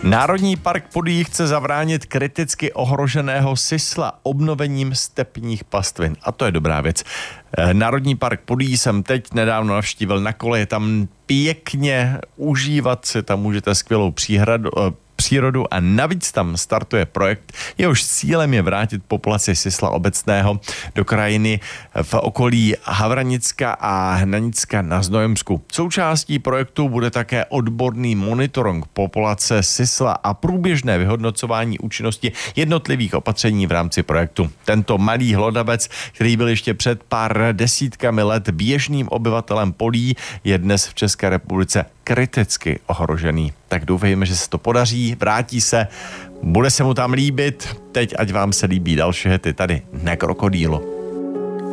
Národní park Podyjí chce zabránit kriticky ohroženého sisla obnovením stepních pastvin. A to je dobrá věc. Národní park Podyjí jsem teď nedávno navštívil na kole. Je tam pěkně užívat si, tam můžete skvělou přírodu a navíc tam startuje projekt, jehož cílem je vrátit populaci sisla obecného do krajiny v okolí Havranicka a Hnanicka na Znojemsku. Součástí projektu bude také odborný monitoring populace sisla a průběžné vyhodnocování účinnosti jednotlivých opatření v rámci projektu. Tento malý hlodavec, který byl ještě před pár desítkami let běžným obyvatelem Podyjí, je dnes v České republice kriticky ohrožený. Tak doufejme, že se to podaří, vrátí se, bude se mu tam líbit. Teď ať vám se líbí další hity tady na Krokodýlu.